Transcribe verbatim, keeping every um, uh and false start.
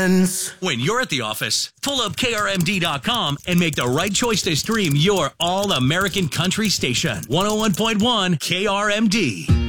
friends. When you're at the office, pull up K R M D dot com and make the right choice to stream your all-American country station. one oh one point one K R M D.